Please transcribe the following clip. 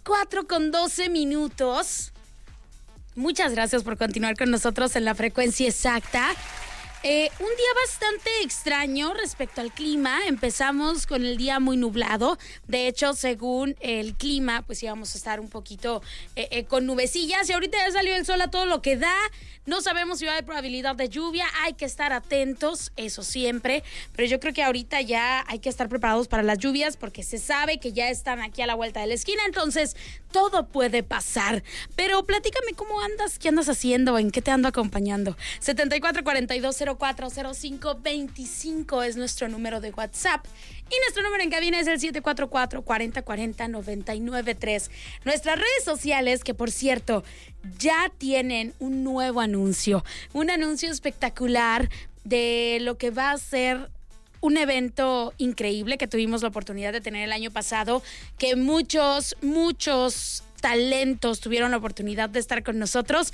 7:12 Muchas gracias por continuar con nosotros en la frecuencia exacta. Un día bastante extraño respecto al clima. Empezamos con el día muy nublado. De hecho, según el clima, pues íbamos a estar un poquito con nubecillas. Y ahorita ya salió el sol a todo lo que da. No sabemos si va a haber probabilidad de lluvia. Hay que estar atentos, eso siempre. Pero yo creo que ahorita ya hay que estar preparados para las lluvias porque se sabe que ya están aquí a la vuelta de la esquina. Entonces, todo puede pasar. Pero platícame cómo andas, qué andas haciendo, en qué te ando acompañando. 7442040525 es nuestro número de WhatsApp. Y nuestro número en cabina es el 744-4040-993. Nuestras redes sociales, que por cierto, ya tienen un nuevo anuncio. Un anuncio espectacular de lo que va a ser un evento increíble que tuvimos la oportunidad de tener el año pasado, que muchos talentos tuvieron la oportunidad de estar con nosotros.